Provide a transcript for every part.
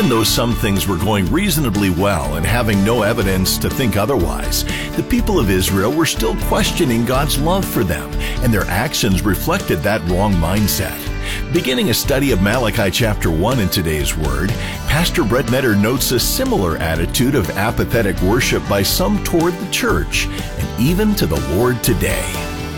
Even though some things were going reasonably well and having no evidence to think otherwise, the people of Israel were still questioning God's love for them, and their actions reflected that wrong mindset. Beginning a study of Malachi chapter 1 in today's Word, Pastor Brett Metter notes a similar attitude of apathetic worship by some toward the church and even to the Lord today.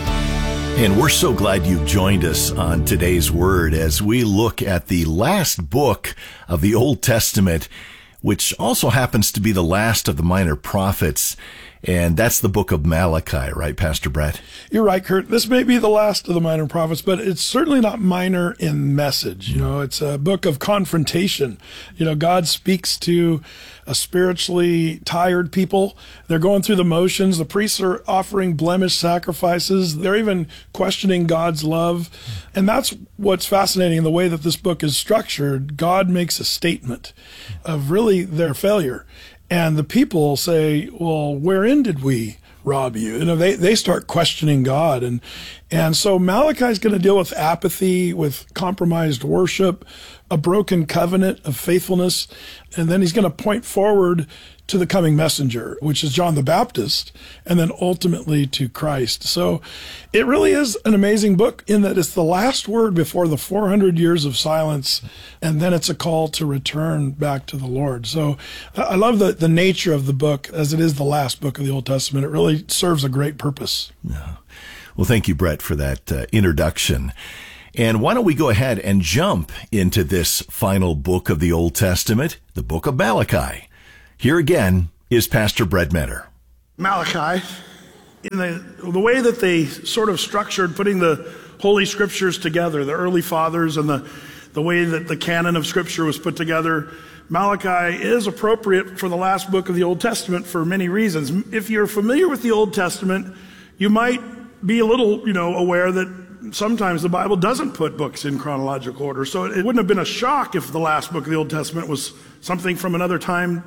And we're so glad you've joined us on today's Word as we look at the last book of the Old Testament, which also happens to be the last of the minor prophets. And that's the book of Malachi, right, Pastor Brett? You're right, Kurt. This may be the last of the minor prophets, but it's certainly not minor in message. It's a book of confrontation. God speaks to a spiritually tired people. They're going through the motions. The priests are offering blemished sacrifices. They're even questioning God's love. And that's what's fascinating in the way that this book is structured. God makes a statement of really their failure. And the people say, well, wherein did we rob you? They start questioning God. And so Malachi is going to deal with apathy, with compromised worship, a broken covenant of faithfulness. And then he's going to point forward to the coming messenger, which is John the Baptist, and then ultimately to Christ. So it really is an amazing book in that it's the last word before the 400 years of silence, and then it's a call to return back to the Lord. So I love the nature of the book, as it is the last book of the Old Testament. It really serves a great purpose. Yeah. Well, thank you, Brett, for that introduction. And why don't we go ahead and jump into this final book of the Old Testament, the book of Malachi. Here again is Pastor Brett Metter. Malachi, in the way that they sort of structured putting the Holy Scriptures together, the early fathers, and the way that the canon of Scripture was put together, Malachi is appropriate for the last book of the Old Testament for many reasons. If you're familiar with the Old Testament, you might be a little, aware that sometimes the Bible doesn't put books in chronological order. So it wouldn't have been a shock if the last book of the Old Testament was something from another time,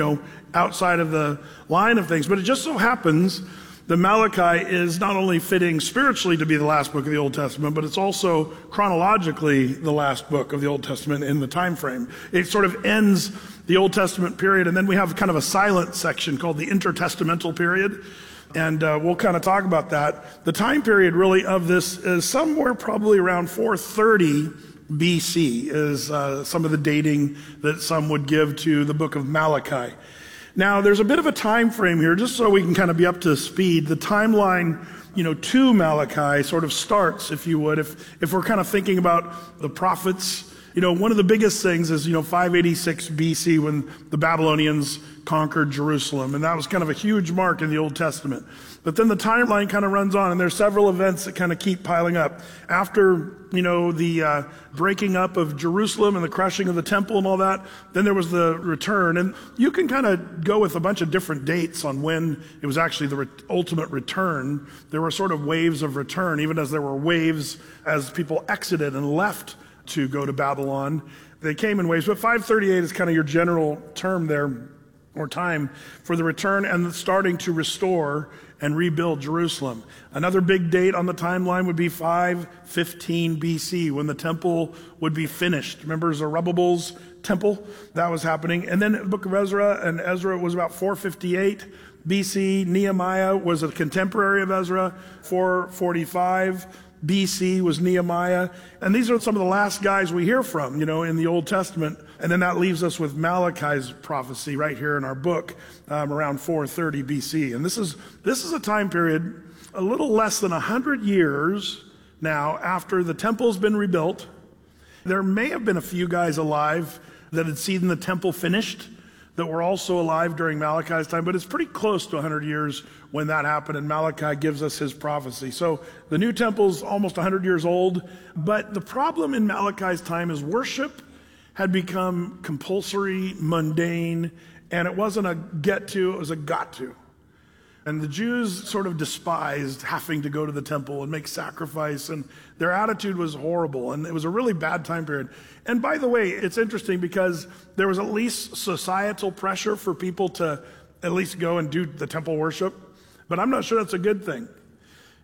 outside of the line of things. But it just so happens that Malachi is not only fitting spiritually to be the last book of the Old Testament, but it's also chronologically the last book of the Old Testament in the time frame. It sort of ends the Old Testament period, and then we have kind of a silent section called the intertestamental period. And we'll kind of talk about that. The time period really of this is somewhere probably around 430 BC is some of the dating that some would give to the book of Malachi. Now, there's a bit of a time frame here, just so we can kind of be up to speed. The timeline, to Malachi sort of starts, if you would, if we're kind of thinking about the prophets. One of the biggest things is, 586 BC when the Babylonians conquered Jerusalem. And that was kind of a huge mark in the Old Testament. But then the timeline kind of runs on, and there's several events that kind of keep piling up. After, the breaking up of Jerusalem and the crushing of the temple and all that, then there was the return. And you can kind of go with a bunch of different dates on when it was actually the ultimate return. There were sort of waves of return, even as there were waves as people exited and left to go to Babylon. They came in waves, but 538 is kind of your general term there, or time for the return and starting to restore and rebuild Jerusalem. Another big date on the timeline would be 515 BC, when the temple would be finished. Remember Zerubbabel's temple? That was happening. And then the book of Ezra, and Ezra was about 458 BC. Nehemiah was a contemporary of Ezra, 445 BC was Nehemiah. And these are some of the last guys we hear from, in the Old Testament. And then that leaves us with Malachi's prophecy right here in our book, around 430 BC. And this is a time period a little less than 100 years now after the temple's been rebuilt. There may have been a few guys alive that had seen the temple finished that were also alive during Malachi's time, but it's pretty close to 100 years when that happened, and Malachi gives us his prophecy. So the new temple's almost 100 years old, but the problem in Malachi's time is worship had become compulsory, mundane, and it wasn't a get to, it was a got to. And the Jews sort of despised having to go to the temple and make sacrifice, and their attitude was horrible, and it was a really bad time period. And by the way, it's interesting because there was at least societal pressure for people to at least go and do the temple worship, but I'm not sure that's a good thing.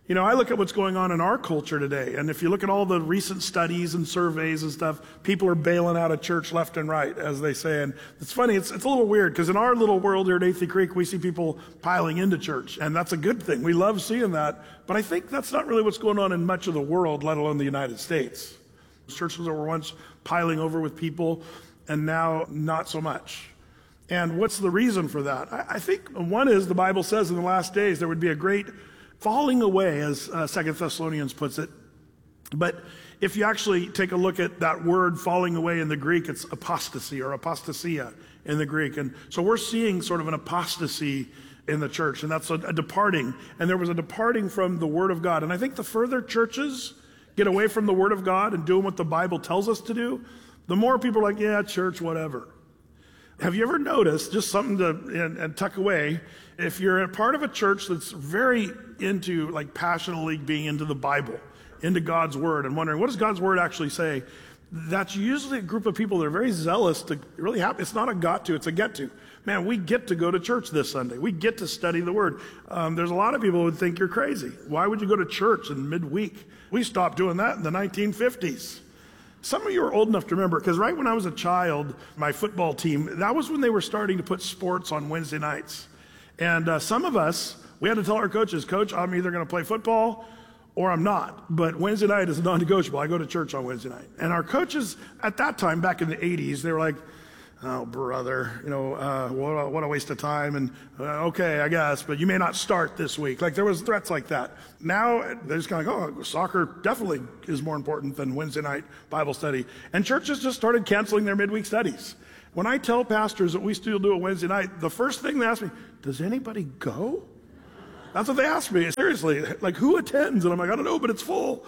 You know, I look at what's going on in our culture today, and if you look at all the recent studies and surveys and stuff, people are bailing out of church left and right, as they say. And it's funny, it's a little weird, because in our little world here at Athey Creek, we see people piling into church, and that's a good thing. We love seeing that, but I think that's not really what's going on in much of the world, let alone the United States. Churches that were once piling over with people, and now not so much. And what's the reason for that? I think one is the Bible says in the last days there would be a great falling away, as 2 Thessalonians puts it. But if you actually take a look at that word falling away in the Greek, it's apostasy or apostasia in the Greek. And so we're seeing sort of an apostasy in the church, and that's a departing. And there was a departing from the Word of God. And I think the further churches get away from the Word of God and doing what the Bible tells us to do, the more people are like, yeah, church, whatever. Have you ever noticed, just something to and tuck away, if you're a part of a church that's very into, like passionately being into the Bible, into God's Word, and wondering, what does God's Word actually say? That's usually a group of people that are very zealous to really happy. It's not a got to, it's a get to. Man, we get to go to church this Sunday. We get to study the Word. There's a lot of people who would think you're crazy. Why would you go to church in midweek? We stopped doing that in the 1950s. Some of you are old enough to remember, because right when I was a child, my football team, that was when they were starting to put sports on Wednesday nights. And some of us, we had to tell our coaches, Coach, I'm either going to play football or I'm not. But Wednesday night is non-negotiable. I go to church on Wednesday night. And our coaches at that time, back in the 80s, they were like, oh, brother, what a waste of time. And okay, I guess, but you may not start this week. Like there was threats like that. Now they're just kind of like, oh, soccer definitely is more important than Wednesday night Bible study. And churches just started canceling their midweek studies. When I tell pastors that we still do a Wednesday night, the first thing they ask me, does anybody go? That's what they ask me. Seriously, like who attends? And I'm like, I don't know, but it's full.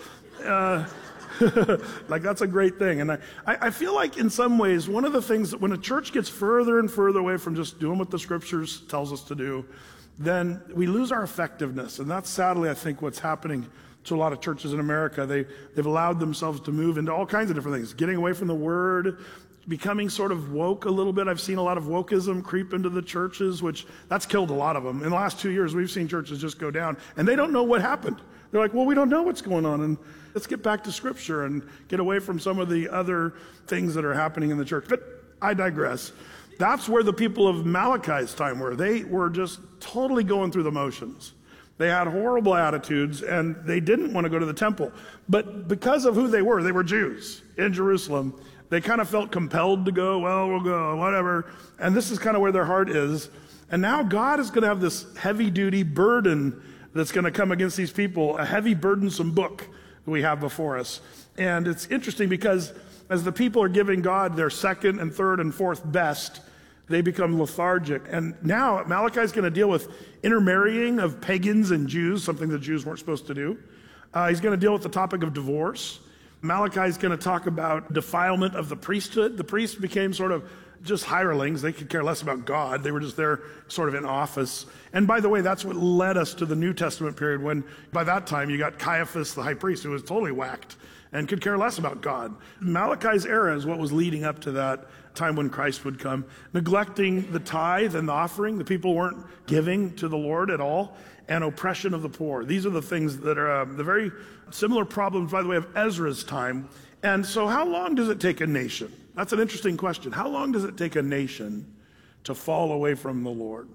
Like that's a great thing. And I feel like in some ways, one of the things that when a church gets further and further away from just doing what the scriptures tells us to do, then we lose our effectiveness. And that's sadly, I think, what's happening to a lot of churches in America. They've allowed themselves to move into all kinds of different things, getting away from the Word, becoming sort of woke a little bit. I've seen a lot of wokeism creep into the churches, which that's killed a lot of them. In the last 2 years, we've seen churches just go down, and they don't know what happened. They're like, well, we don't know what's going on, and let's get back to Scripture and get away from some of the other things that are happening in the church. But I digress. That's where the people of Malachi's time were. They were just totally going through the motions. They had horrible attitudes, and they didn't want to go to the temple. But because of who they were Jews in Jerusalem, they kind of felt compelled to go, well, we'll go, whatever. And this is kind of where their heart is. And now God is going to have this heavy-duty burden that's going to come against these people, a heavy, burdensome book that we have before us. And it's interesting because as the people are giving God their second and third and fourth best, they become lethargic. And now Malachi is going to deal with intermarrying of pagans and Jews, something the Jews weren't supposed to do. He's going to deal with the topic of divorce. Malachi is going to talk about defilement of the priesthood. The priests became sort of just hirelings. They could care less about God. They were just there sort of in office. And by the way, that's what led us to the New Testament period when by that time you got Caiaphas, the high priest, who was totally whacked and could care less about God. Malachi's era is what was leading up to that time when Christ would come. Neglecting the tithe and the offering. The people weren't giving to the Lord at all. And oppression of the poor. These are the things that are the very similar problems, by the way, of Ezra's time. And so how long does it take a nation? That's an interesting question. How long does it take a nation to fall away from the Lord?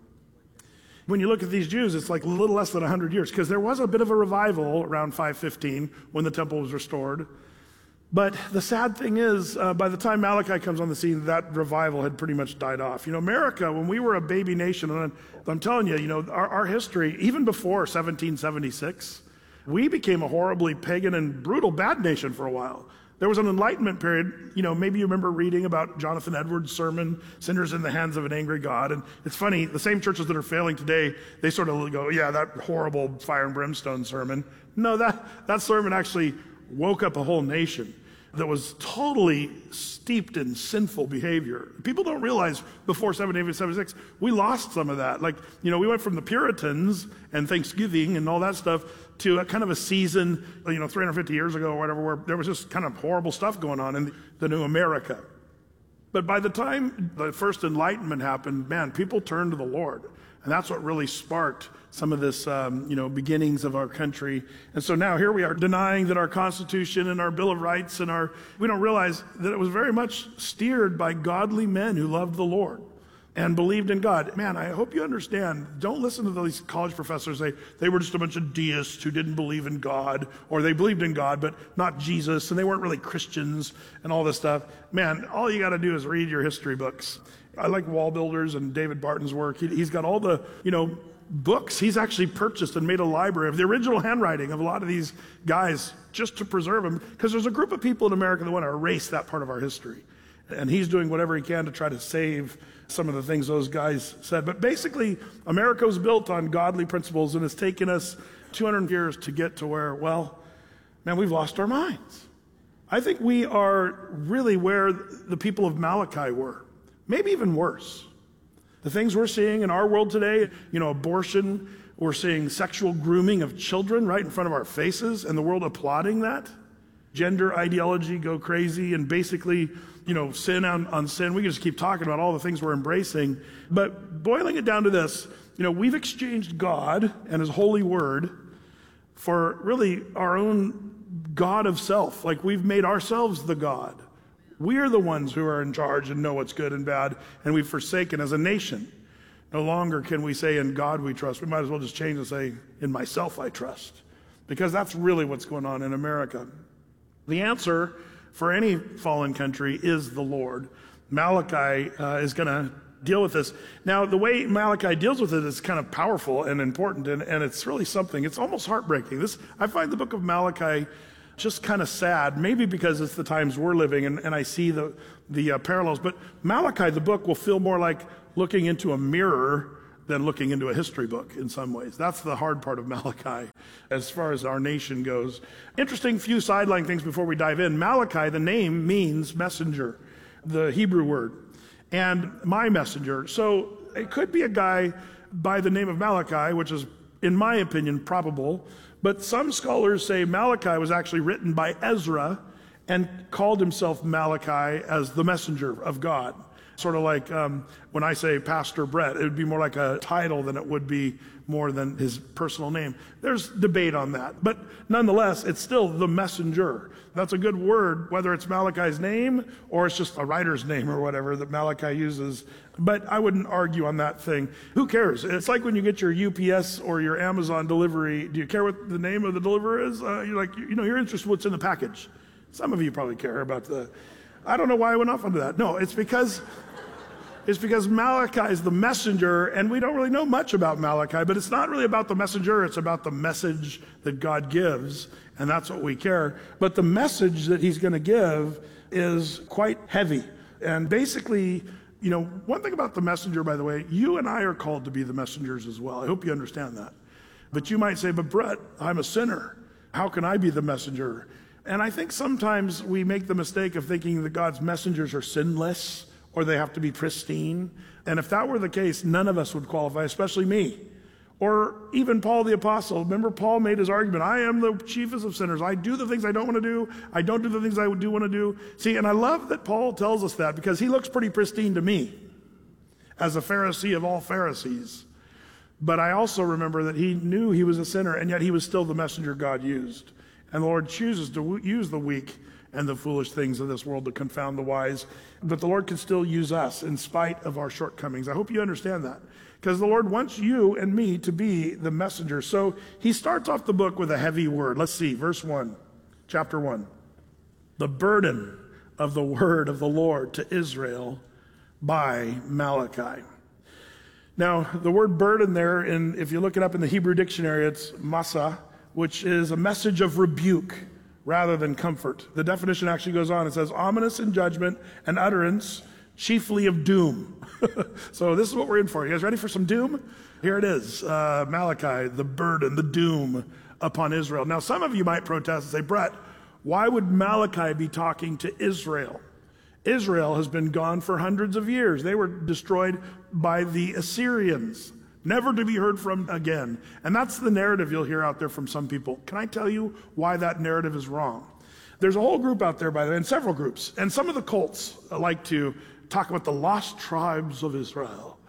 When you look at these Jews, it's like a little less than 100 years, because there was a bit of a revival around 515 when the temple was restored. But the sad thing is, by the time Malachi comes on the scene, that revival had pretty much died off. You know, America, when we were a baby nation, and I'm telling you, our history, even before 1776, we became a horribly pagan and brutal bad nation for a while. There was an Enlightenment period, maybe you remember reading about Jonathan Edwards' sermon, Sinners in the Hands of an Angry God. And it's funny, the same churches that are failing today, they sort of go, yeah, that horrible fire and brimstone sermon. No, that sermon actually woke up a whole nation that was totally steeped in sinful behavior. People don't realize before 1776, we lost some of that. Like, we went from the Puritans and Thanksgiving and all that stuff to a kind of a season, 350 years ago or whatever, where there was just kind of horrible stuff going on in the new America. But by the time the first Enlightenment happened, man, people turned to the Lord. And that's what really sparked some of this, beginnings of our country. And so now here we are denying that our Constitution and our Bill of Rights we don't realize that it was very much steered by godly men who loved the Lord and believed in God. Man, I hope you understand. Don't listen to these college professors say they were just a bunch of deists who didn't believe in God, or they believed in God, but not Jesus, and they weren't really Christians and all this stuff. Man, all you got to do is read your history books. I like Wall Builders and David Barton's work. He's got all the, books. He's actually purchased and made a library of the original handwriting of a lot of these guys just to preserve them, because there's a group of people in America that want to erase that part of our history. And he's doing whatever he can to try to save some of the things those guys said. But basically, America was built on godly principles, and it's taken us 200 years to get to where, we've lost our minds. I think we are really where the people of Malachi were, maybe even worse. The things we're seeing in our world today, abortion, we're seeing sexual grooming of children right in front of our faces, and the world applauding that. Gender ideology go crazy, and basically, sin on sin. We can just keep talking about all the things we're embracing. But boiling it down to this, we've exchanged God and His holy word for really our own God of self. Like we've made ourselves the God. We're the ones who are in charge and know what's good and bad, and we've forsaken as a nation. No longer can we say, in God we trust. We might as well just change and say, in myself I trust. Because that's really what's going on in America. The answer for any fallen country is the Lord. Malachi is going to deal with this. Now, the way Malachi deals with it is kind of powerful and important, and it's really something. It's almost heartbreaking. I find the book of Malachi just kind of sad, maybe because it's the times we're living, and I see the parallels. But Malachi, the book, will feel more like looking into a mirror than looking into a history book in some ways. That's the hard part of Malachi as far as our nation goes. Interesting few sideline things before we dive in. Malachi, the name means messenger, the Hebrew word, and my messenger. So it could be a guy by the name of Malachi, which is, in my opinion, probable. But some scholars say Malachi was actually written by Ezra and called himself Malachi as the messenger of God. Sort of like when I say Pastor Brett, it would be more like a title than it would be more than his personal name. There's debate on that. But nonetheless, it's still the messenger. That's a good word, whether it's Malachi's name or it's just a writer's name or whatever that Malachi uses. But I wouldn't argue on that thing. Who cares? It's like when you get your UPS or your Amazon delivery. Do you care what the name of the deliverer is? You're interested in what's in the package. Some of you probably care about I don't know why I went off onto that. No, it's because Malachi is the messenger, and we don't really know much about Malachi, but it's not really about the messenger, it's about the message that God gives, and that's what we care. But the message that he's going to give is quite heavy. And basically, one thing about the messenger, by the way, you and I are called to be the messengers as well. I hope you understand that. But you might say, but Brett, I'm a sinner. How can I be the messenger? And I think sometimes we make the mistake of thinking that God's messengers are sinless or they have to be pristine. And if that were the case, none of us would qualify, especially me. Or even Paul the Apostle. Remember, Paul made his argument, I am the chiefest of sinners. I do the things I don't want to do. I don't do the things I do want to do. See, and I love that Paul tells us that because he looks pretty pristine to me as a Pharisee of all Pharisees. But I also remember that he knew he was a sinner, and yet he was still the messenger God used. And the Lord chooses to use the weak and the foolish things of this world to confound the wise. But the Lord can still use us in spite of our shortcomings. I hope you understand that. Because the Lord wants you and me to be the messenger. So he starts off the book with a heavy word. Let's see, verse 1, chapter 1. The burden of the word of the Lord to Israel by Malachi. Now, the word burden there, if you look it up in the Hebrew dictionary, it's masa, which is a message of rebuke rather than comfort. The definition actually goes on. It says, ominous in judgment and utterance, chiefly of doom. So this is what we're in for. You guys ready for some doom? Here it is. Malachi, the burden, the doom upon Israel. Now, some of you might protest and say, Brett, why would Malachi be talking to Israel? Israel has been gone for hundreds of years. They were destroyed by the Assyrians, never to be heard from again. And that's the narrative you'll hear out there from some people. Can I tell you why that narrative is wrong? There's a whole group out there, by the way, and several groups. And some of the cults like to talk about the lost tribes of Israel.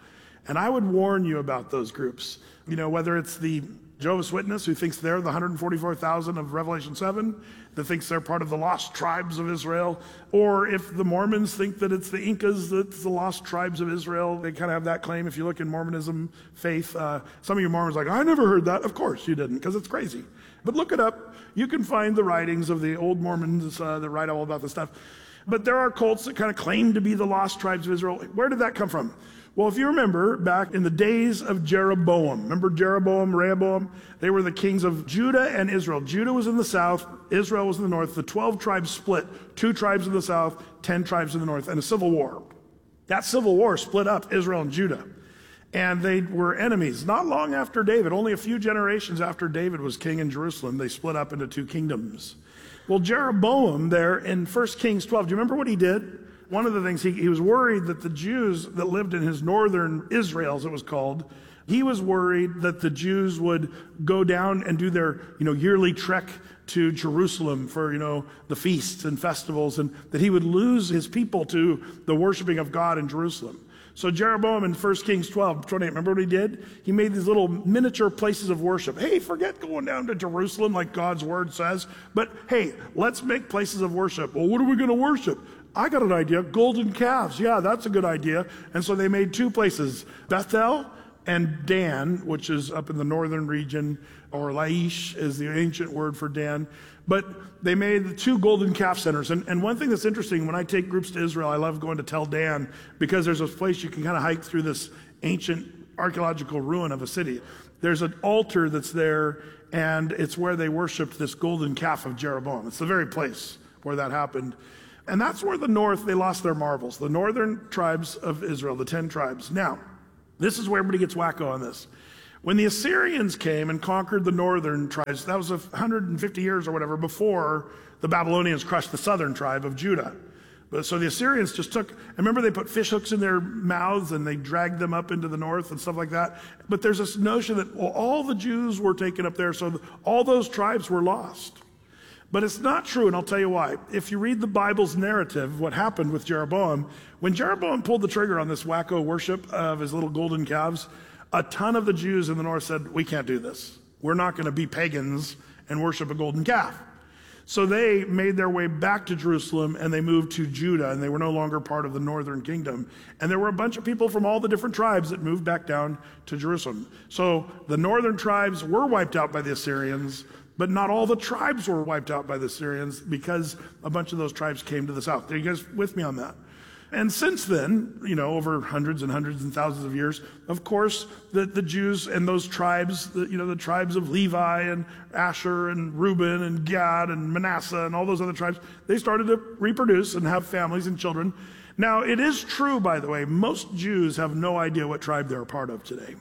And I would warn you about those groups. Whether it's the Jehovah's Witness, who thinks they're the 144,000 of Revelation 7, that thinks they're part of the lost tribes of Israel, or if the Mormons think that it's the Incas that's the lost tribes of Israel. They kind of have that claim. If you look in Mormonism faith, some of you Mormons are like, I never heard that. Of course you didn't, because it's crazy. But look it up. You can find the writings of the old Mormons that write all about this stuff. But there are cults that kind of claim to be the lost tribes of Israel. Where did that come from? Well, if you remember, back in the days of Jeroboam, remember Jeroboam, Rehoboam? They were the kings of Judah and Israel. Judah was in the south, Israel was in the north. The 12 tribes split, 2 tribes in the south, 10 tribes in the north, and a civil war. That civil war split up Israel and Judah. And they were enemies. Not long after David, only a few generations after David was king in Jerusalem, they split up into 2 kingdoms. Well, Jeroboam there in 1 Kings 12, do you remember what he did? One of the things, he was worried that the Jews that lived in his northern Israel, as it was called, he was worried that the Jews would go down and do their, yearly trek to Jerusalem for, the feasts and festivals, and that he would lose his people to the worshiping of God in Jerusalem. So Jeroboam in 1 Kings 12:28, remember what he did? He made these little miniature places of worship. Hey, forget going down to Jerusalem like God's word says, but hey, let's make places of worship. Well, what are we going to worship? I got an idea, golden calves. Yeah, that's a good idea. And so they made 2 places, Bethel and Dan, which is up in the northern region, or Laish is the ancient word for Dan. But they made the 2 golden calf centers. And one thing that's interesting, when I take groups to Israel, I love going to Tel Dan, because there's a place you can kind of hike through this ancient archaeological ruin of a city. There's an altar that's there, and it's where they worshiped this golden calf of Jeroboam. It's the very place where that happened. And that's where the north, they lost their marbles. The northern tribes of Israel, the 10 tribes. Now, this is where everybody gets wacko on this. When the Assyrians came and conquered the northern tribes, that was 150 years or whatever before the Babylonians crushed the southern tribe of Judah. But so the Assyrians just took, I remember they put fish hooks in their mouths and they dragged them up into the north and stuff like that. But there's this notion that all the Jews were taken up there, so all those tribes were lost. But it's not true, and I'll tell you why. If you read the Bible's narrative, what happened with Jeroboam, when Jeroboam pulled the trigger on this wacko worship of his little golden calves, a ton of the Jews in the north said, we can't do this. We're not going to be pagans and worship a golden calf. So they made their way back to Jerusalem, and they moved to Judah, and they were no longer part of the northern kingdom. And there were a bunch of people from all the different tribes that moved back down to Jerusalem. So the northern tribes were wiped out by the Assyrians, but not all the tribes were wiped out by the Assyrians, because a bunch of those tribes came to the south. Are you guys with me on that? And since then, over hundreds and hundreds and thousands of years, of course, the Jews and those tribes, the tribes of Levi and Asher and Reuben and Gad and Manasseh and all those other tribes, they started to reproduce and have families and children. Now, it is true, by the way, most Jews have no idea what tribe they're a part of today,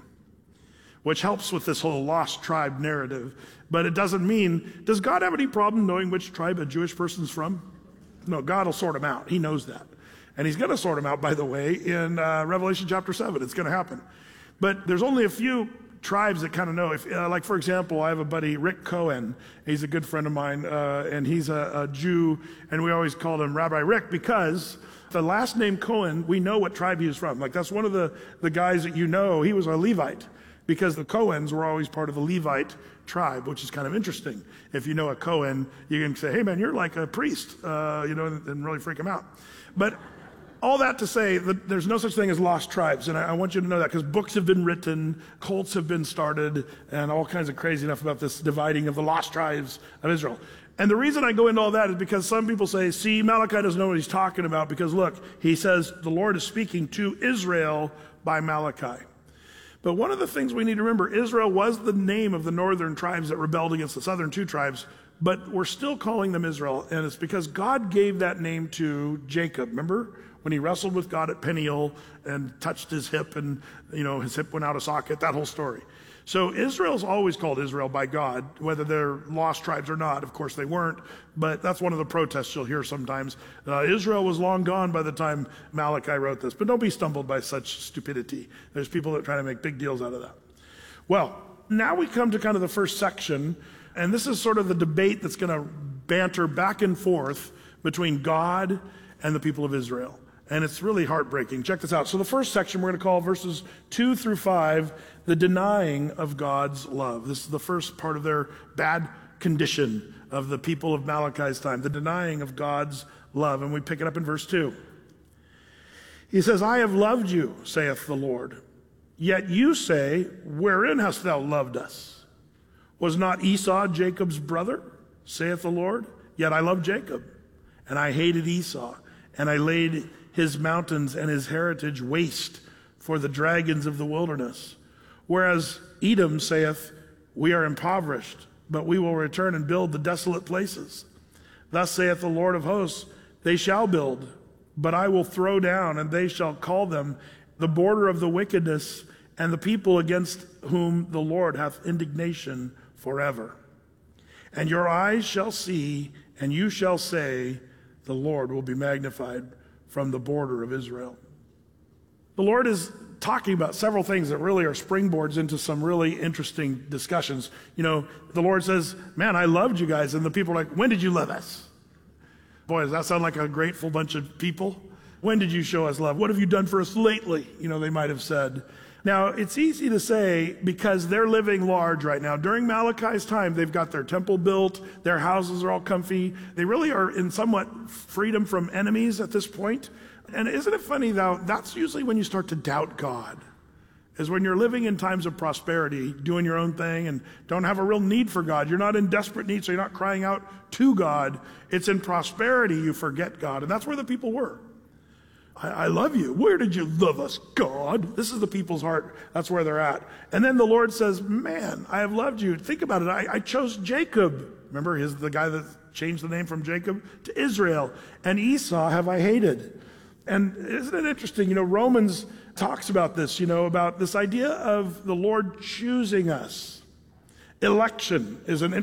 which helps with this whole lost tribe narrative. But it doesn't mean, does God have any problem knowing which tribe a Jewish person's from? No, God will sort them out. He knows that. And he's going to sort them out, by the way, in Revelation chapter 7. It's going to happen. But there's only a few tribes that kind of know. If, like, for example, I have a buddy, Rick Cohen. He's a good friend of mine, and he's a Jew, and we always called him Rabbi Rick, because the last name Cohen, we know what tribe he was from. Like, that's one of the guys that he was a Levite, because the Cohens were always part of the Levite tribe, which is kind of interesting. If you know a Cohen, you can say, hey man, you're like a priest, and really freak him out. But all that to say that there's no such thing as lost tribes, and I want you to know that, because books have been written, cults have been started, and all kinds of crazy enough about this dividing of the lost tribes of Israel. And the reason I go into all that is because some people say, see, Malachi doesn't know what he's talking about, because look, he says the Lord is speaking to Israel by Malachi. But one of the things we need to remember, Israel was the name of the northern tribes that rebelled against the southern 2 tribes, but we're still calling them Israel, and it's because God gave that name to Jacob. Remember when he wrestled with God at Peniel and touched his hip, and his hip went out of socket, that whole story. So Israel's always called Israel by God, whether they're lost tribes or not. Of course they weren't, but that's one of the protests you'll hear sometimes. Israel was long gone by the time Malachi wrote this, but don't be stumbled by such stupidity. There's people that try to make big deals out of that. Well, now we come to kind of the first section, and this is sort of the debate that's going to banter back and forth between God and the people of Israel. And it's really heartbreaking. Check this out. So the first section we're going to call verses 2 through 5, the denying of God's love. This is the first part of their bad condition of the people of Malachi's time, the denying of God's love. And we pick it up in verse 2. He says, I have loved you, saith the Lord. Yet you say, wherein hast thou loved us? Was not Esau Jacob's brother, saith the Lord? Yet I loved Jacob, and I hated Esau, and I laid his mountains and his heritage waste for the dragons of the wilderness. Whereas Edom saith, we are impoverished, but we will return and build the desolate places. Thus saith the Lord of hosts, they shall build, but I will throw down, and they shall call them the border of the wickedness, and the people against whom the Lord hath indignation forever. And your eyes shall see, and you shall say, the Lord will be magnified from the border of Israel. The Lord is talking about several things that really are springboards into some really interesting discussions. You know, the Lord says, man, I loved you guys. And the people are like, when did you love us? Boy, does that sound like a grateful bunch of people? When did you show us love? What have you done for us lately? You know, they might have said. Now, it's easy to say because they're living large right now. During Malachi's time, they've got their temple built. Their houses are all comfy. They really are in somewhat freedom from enemies at this point. And isn't it funny, though, that's usually when you start to doubt God, is when you're living in times of prosperity, doing your own thing and don't have a real need for God. You're not in desperate need, so you're not crying out to God. It's in prosperity you forget God. And that's where the people were. I love you. Where did you love us, God? This is the people's heart. That's where they're at. And then the Lord says, man, I have loved you. Think about it. I chose Jacob. Remember, he's the guy that changed the name from Jacob to Israel. And Esau have I hated. And isn't it interesting? You know, Romans talks about this, you know, about this idea of the Lord choosing us. Election is an